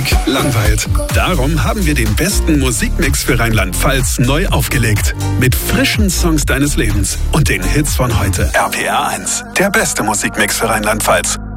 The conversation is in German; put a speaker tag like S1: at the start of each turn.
S1: Musik langweilt. Darum haben wir den besten Musikmix für Rheinland-Pfalz neu aufgelegt. Mit frischen Songs deines Lebens und den Hits von heute. RPR 1, der beste Musikmix für Rheinland-Pfalz.